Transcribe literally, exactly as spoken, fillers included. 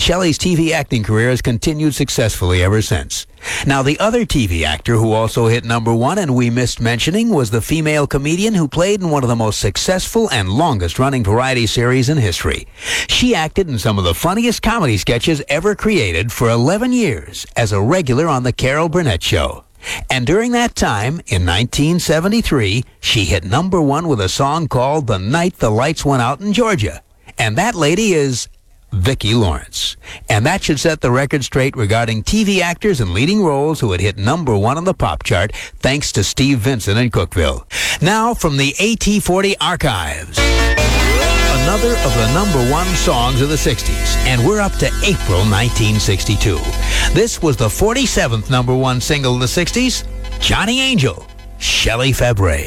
Shelley's T V acting career has continued successfully ever since. Now, the other T V actor who also hit number one and we missed mentioning was the female comedian who played in one of the most successful and longest-running variety series in history. She acted in some of the funniest comedy sketches ever created for eleven years as a regular on The Carol Burnett Show. And during that time, in nineteen seventy-three, she hit number one with a song called The Night the Lights Went Out in Georgia. And that lady is Vicki Lawrence. And that should set the record straight regarding T V actors and leading roles who had hit number one on the pop chart, thanks to Steve Vincent in Cookeville. Now, from the A T forty archives, another of the number one songs of the sixties, and we're up to April nineteen sixty-two. This was the forty-seventh number one single of the sixties, Johnny Angel, Shelley Fabares.